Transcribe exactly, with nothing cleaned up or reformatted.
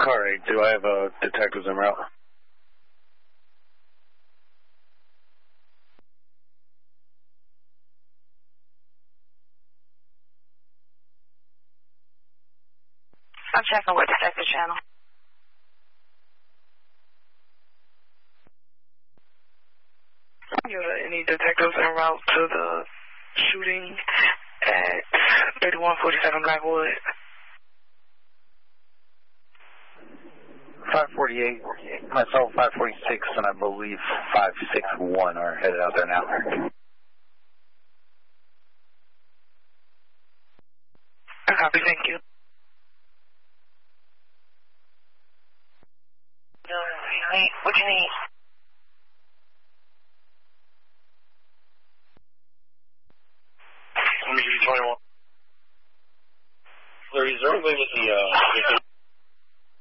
Car eight, do I have uh, detectives en route? I'm checking with Detective Channel. You have any detectives en route to the shooting at thirty-one forty-seven Blackwood? five forty-eight, myself five forty-six, and I believe five sixty-one are headed out there now. Copy, thank you. What you need? twenty-one. Larry, is there a way with the, uh,